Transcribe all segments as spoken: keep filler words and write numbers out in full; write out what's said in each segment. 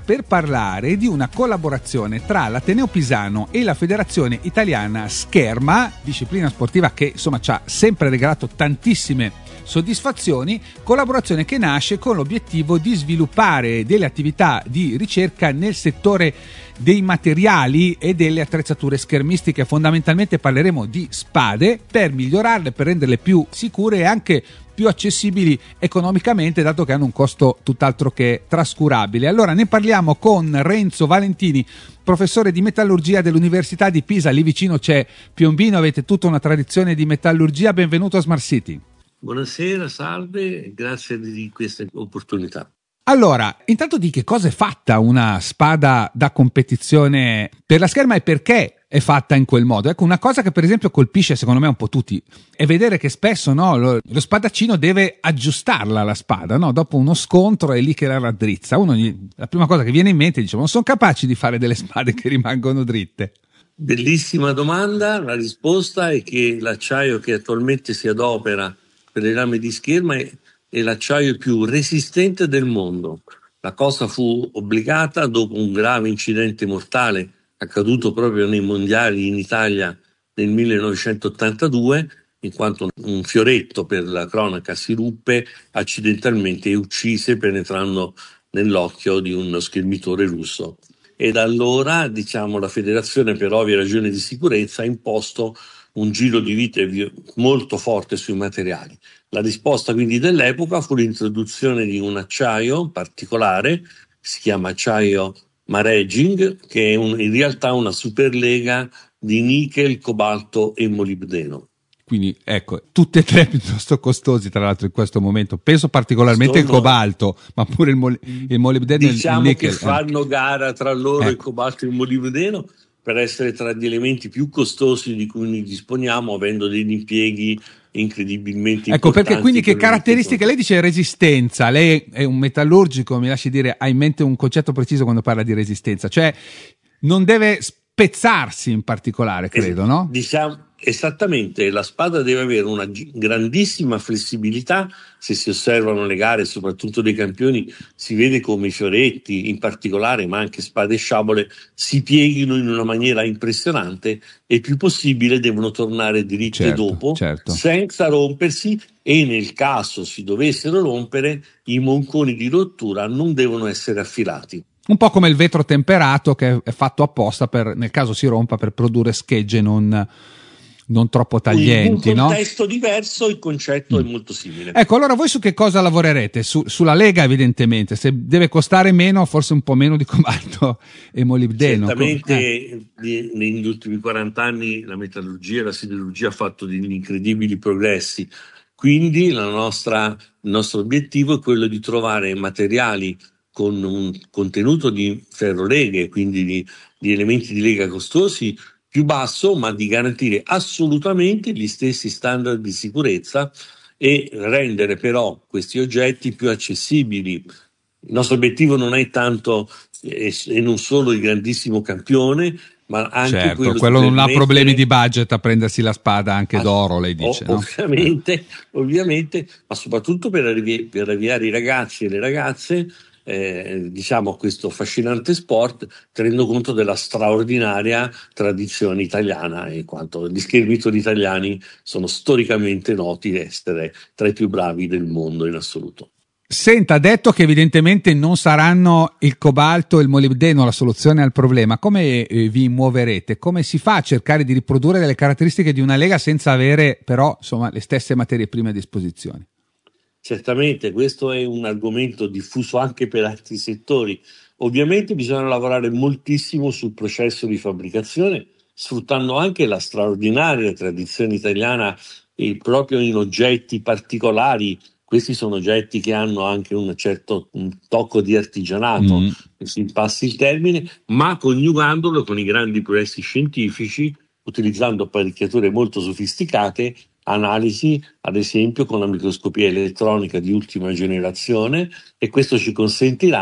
per parlare di una collaborazione tra l'Ateneo Pisano e la Federazione Italiana Scherma, disciplina sportiva che insomma ci ha sempre regalato tantissime soddisfazioni, collaborazione che nasce con l'obiettivo di sviluppare delle attività di ricerca nel settore dei materiali e delle attrezzature schermistiche. Fondamentalmente parleremo di spade per migliorarle, per renderle più sicure e anche più accessibili economicamente, dato che hanno un costo tutt'altro che trascurabile. Allora ne parliamo con Renzo Valentini, professore di metallurgia dell'Università di Pisa. Lì vicino c'è Piombino, avete tutta una tradizione di metallurgia. Benvenuto a Smart City. Buonasera, salve, grazie di questa opportunità. Allora, intanto di che cosa è fatta una spada da competizione per la scherma e perché è fatta in quel modo? Ecco, una cosa che per esempio colpisce secondo me un po' tutti è vedere che spesso no, lo, lo spadaccino deve aggiustarla la spada, no? Dopo uno scontro è lì che la raddrizza. Uno gli, la prima cosa che viene in mente è dice, non sono capaci di fare delle spade che rimangono dritte? Bellissima domanda, la risposta è che l'acciaio che attualmente si adopera per le lame di scherma è, è l'acciaio più resistente del mondo. La cosa fu obbligata dopo un grave incidente mortale accaduto proprio nei mondiali in Italia nel millenovecentottantadue, in quanto un fioretto, per la cronaca, si ruppe accidentalmente e uccise penetrando nell'occhio di uno schermitore russo. E da allora, diciamo, la federazione, per ovvie ragioni di sicurezza, ha imposto un giro di vite molto forte sui materiali. La risposta quindi dell'epoca fu l'introduzione di un acciaio particolare, si chiama acciaio Mareging, che è un, in realtà una superlega di nichel, cobalto e molibdeno. Quindi ecco, tutte e tre piuttosto costosi tra l'altro in questo momento, penso particolarmente Sono, il cobalto, ma pure il, mol- il molibdeno diciamo e il nickel. Che fanno eh. gara tra loro ecco. Il cobalto e il molibdeno per essere tra gli elementi più costosi di cui noi disponiamo, avendo degli impieghi incredibilmente ecco, importanti. Perché quindi che caratteristiche, lei dice resistenza, lei è un metallurgico, mi lasci dire, ha in mente un concetto preciso quando parla di resistenza, cioè non deve spezzarsi in particolare, credo, es- no? Diciamo esattamente, la spada deve avere una g- grandissima flessibilità. Se si osservano le gare, soprattutto dei campioni, si vede come i fioretti in particolare, ma anche spade e sciabole, si pieghino in una maniera impressionante e più possibile devono tornare dritte certo, dopo, certo. senza rompersi, e nel caso si dovessero rompere, i monconi di rottura non devono essere affilati. Un po' come il vetro temperato, che è fatto apposta per, nel caso si rompa, per produrre schegge non, non troppo taglienti. In un contesto no? diverso il concetto mm. è molto simile. Ecco, allora voi su che cosa lavorerete? Su, sulla lega evidentemente, se deve costare meno, forse un po' meno di cobalto e molibdeno. Certamente eh. negli ultimi quaranta anni la metallurgia e la siderurgia ha fatto degli incredibili progressi, quindi la nostra, il nostro obiettivo è quello di trovare materiali con un contenuto di ferroleghe, quindi di, di elementi di lega costosi, più basso, ma di garantire assolutamente gli stessi standard di sicurezza e rendere però questi oggetti più accessibili. Il nostro obiettivo non è tanto e, e non solo il grandissimo campione, ma anche certo, quello, quello non permettere... ha problemi di budget a prendersi la spada anche d'oro, lei dice, o, ovviamente, no? ovviamente, ma soprattutto per, avvi- per avviare i ragazzi e le ragazze Eh, diciamo questo affascinante sport, tenendo conto della straordinaria tradizione italiana e quanto gli schermitori italiani sono storicamente noti di essere tra i più bravi del mondo in assoluto. Senta, ha detto che evidentemente non saranno il cobalto e il molibdeno la soluzione al problema. Come eh, vi muoverete? Come si fa a cercare di riprodurre delle caratteristiche di una lega senza avere però insomma le stesse materie prime a disposizione? Certamente questo è un argomento diffuso anche per altri settori. Ovviamente bisogna lavorare moltissimo sul processo di fabbricazione, sfruttando anche la straordinaria tradizione italiana e proprio in oggetti particolari. Questi sono oggetti che hanno anche un certo un tocco di artigianato, mm. se si passi il termine, ma coniugandolo con i grandi progressi scientifici, utilizzando apparecchiature molto sofisticate, analisi ad esempio con la microscopia elettronica di ultima generazione, e questo ci consentirà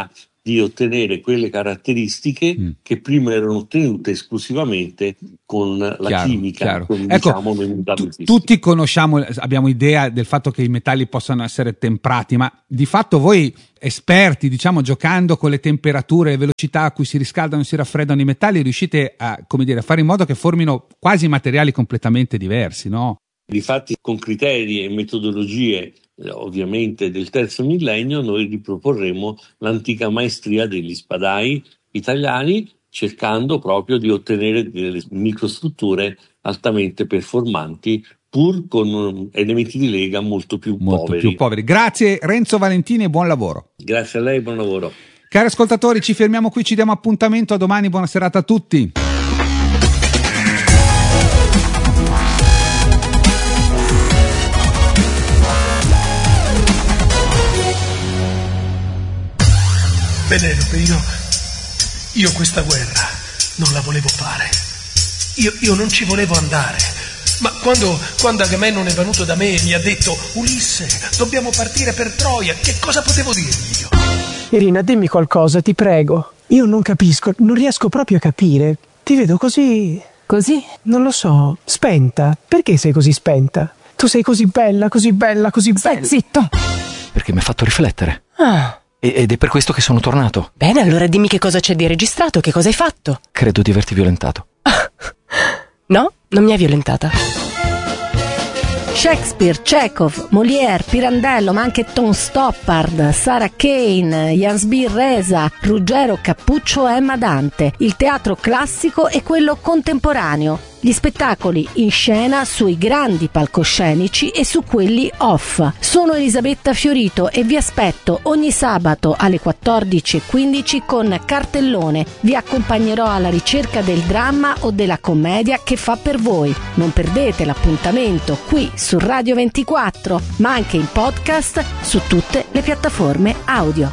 di ottenere quelle caratteristiche mm. che prima erano ottenute esclusivamente con la chiaro, chimica, chiaro. con, ecco, diciamo, le unità t- tutti conosciamo, abbiamo idea del fatto che i metalli possano essere temprati, ma di fatto voi esperti, diciamo, giocando con le temperature, le velocità a cui si riscaldano e si raffreddano i metalli, riuscite a, come dire, a fare in modo che formino quasi materiali completamente diversi, no? Difatti, con criteri e metodologie ovviamente del terzo millennio, noi riproporremo l'antica maestria degli spadai italiani, cercando proprio di ottenere delle microstrutture altamente performanti, pur con elementi di lega molto più molto poveri. più poveri. Grazie Renzo Valentini e buon lavoro. Grazie a lei, buon lavoro. Cari ascoltatori, ci fermiamo qui, ci diamo appuntamento a domani, buona serata a tutti. Penelope, io, io questa guerra non la volevo fare. Io, io non ci volevo andare. Ma quando, quando Agamennone è venuto da me e mi ha detto: Ulisse, dobbiamo partire per Troia, che cosa potevo dirgli io? Irina, dimmi qualcosa, ti prego. Io non capisco, non riesco proprio a capire. Ti vedo così... Così? Non lo so, spenta. Perché sei così spenta? Tu sei così bella, così bella, così bella. Stai zitto. Perché mi ha fatto riflettere. Ah. Ed è per questo che sono tornato. Bene, allora dimmi che cosa c'è di registrato, che cosa hai fatto. Credo di averti violentato. No, non mi hai violentata. Shakespeare, Chekhov, Molière, Pirandello, ma anche Tom Stoppard, Sarah Kane, Jansby Reza, Ruggero Cappuccio e Emma Dante. Il teatro classico e quello contemporaneo. Gli spettacoli in scena sui grandi palcoscenici e su quelli off. Sono Elisabetta Fiorito e vi aspetto ogni sabato alle quattordici e quindici con Cartellone. Vi accompagnerò alla ricerca del dramma o della commedia che fa per voi. Non perdete l'appuntamento qui su Radio ventiquattro, ma anche in podcast su tutte le piattaforme audio.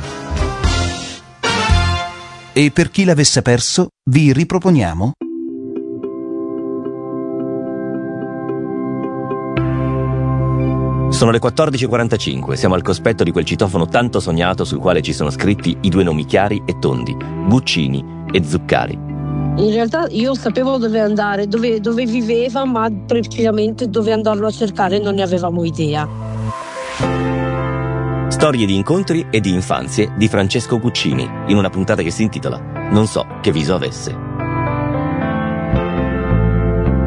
E per chi l'avesse perso, vi riproponiamo Sono le quattordici e quarantacinque, siamo al cospetto di quel citofono tanto sognato sul quale ci sono scritti i due nomi chiari e tondi, Guccini e Zuccari. In realtà io sapevo dove andare, dove, dove viveva, ma precisamente dove andarlo a cercare non ne avevamo idea. Storie di incontri e di infanzie di Francesco Guccini, in una puntata che si intitola Non so che viso avesse.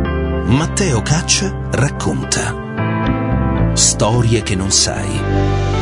Matteo Caccia racconta Storie che non sai.